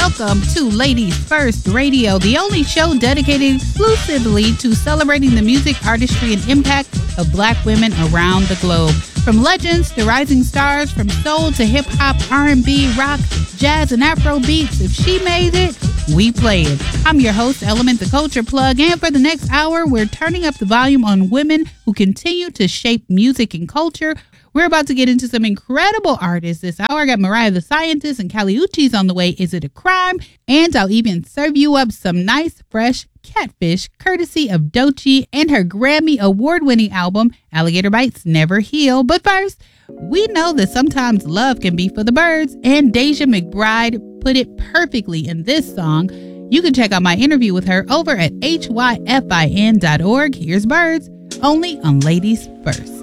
Welcome to Ladies First Radio, the only show dedicated exclusively to celebrating the music, artistry, and impact of Black women around the globe. From legends to rising stars, from soul to hip-hop, R&B, rock, jazz, and Afro beats, if she made it, we play it. I'm your host, Element the Culture Plug, and for the next hour, we're turning up the volume on women who continue to shape music and culture. We're about to get into some incredible artists this hour. I got Mariah the Scientist and Kali Uchis on the way. Is It a Crime? And I'll even serve you up some nice, fresh catfish, courtesy of Doechii and her Grammy award-winning album, Alligator Bites Never Heal. But first, we know that sometimes love can be for the birds, and Deja McBride put it perfectly in this song. You can check out my interview with her over at hyfin.org. Here's Birds, only on Ladies First.